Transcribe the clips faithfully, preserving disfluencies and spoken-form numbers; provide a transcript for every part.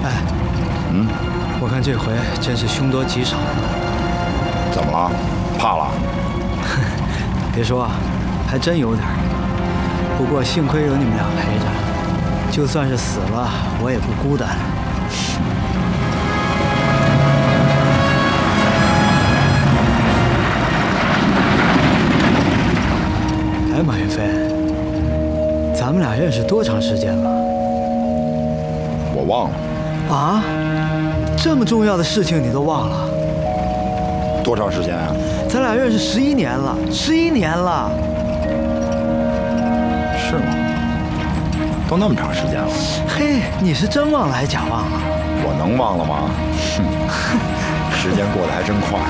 哎， 嗯， 我看这回真是凶多吉少。 怎么了？怕了？ 别说啊，还真有点。不过幸亏有你们俩陪着，就算是死了，我也不孤单。哎，马云飞，咱们俩认识多长时间了？ 我忘了。 啊？这么重要的事情你都忘了？ 多长时间啊？ 咱俩认识十一年了，十一年了。 是吗？都那么长时间了。 嘿，你是真忘了还假忘了？ 我能忘了吗？哼，时间过得还真快。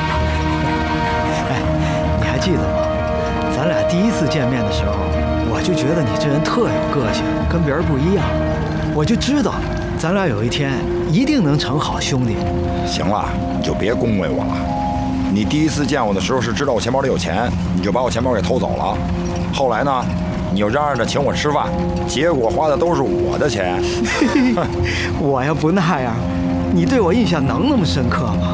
哎，你还记得吗？咱俩第一次见面的时候，我就觉得你这人特有个性，跟别人不一样。我就知道，咱俩有一天一定能成好兄弟。 行了，你就别恭维我了。你第一次见我的时候是知道我钱包里有钱，你就把我钱包给偷走了。后来呢，你又嚷嚷着请我吃饭，结果花的都是我的钱。 我要不那样，你对我印象能那么深刻吗？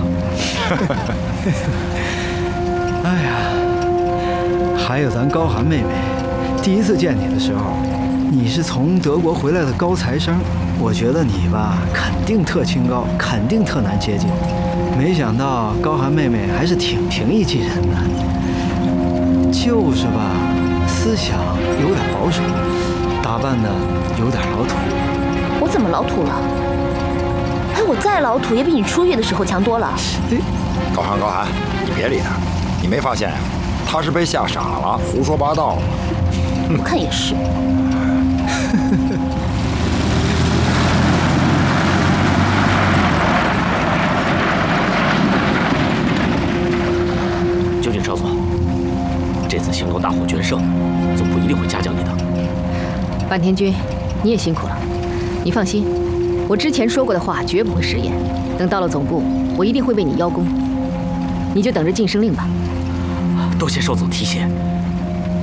哎呀，还有咱高寒妹妹，第一次见你的时候，你是从德国回来的高材生，我觉得你吧，肯定特清高，肯定特难接近。没想到高寒妹妹还是挺平易近人的，就是吧，思想有点保守，打扮的有点老土。 我怎么老土了？哎，我再老土也比你出狱的时候强多了。 哎， 高寒，高寒，你别理他，你没发现呀？他是被吓傻了，胡说八道。 我看也是。 究竟少佐，这次兴隆大获全胜，总部一定会嘉奖你的。 坂田君，你也辛苦了。你放心，我之前说过的话绝不会食言。等到了总部，我一定会为你邀功。你就等着晋升令吧。 多谢少佐提携。